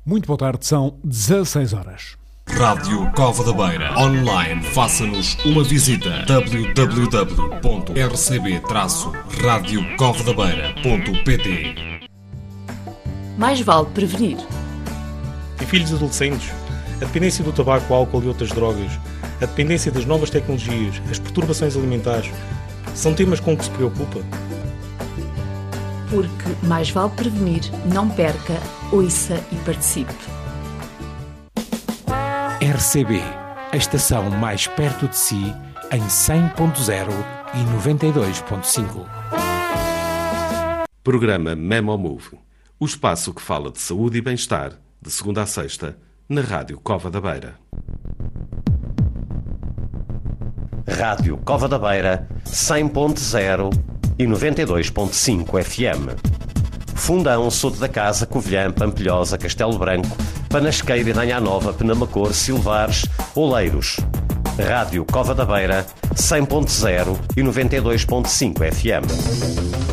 Muito boa tarde, são 16 horas. Rádio Cova da Beira. Online, faça-nos uma visita. www.rcb-radiocovadabeira.pt. Mais vale prevenir. Em filhos adolescentes, a dependência do tabaco, álcool e outras drogas, a dependência das novas tecnologias, as perturbações alimentares, são temas com que se preocupa? Porque mais vale prevenir, não perca, ouça e participe. RCB, a estação mais perto de si, em 100.0 e 92.5. Programa Memo Move, o espaço que fala de saúde e bem-estar, de segunda a sexta, na Rádio Cova da Beira. Rádio Cova da Beira, 100.0 e 92.5 FM. Fundão, Soto da Casa, Covilhã, Pampilhosa, Castelo Branco, Panasqueira, Danha Nova, Penamacor, Silvares, Oleiros. Rádio Cova da Beira, 100.0 e 92.5 FM.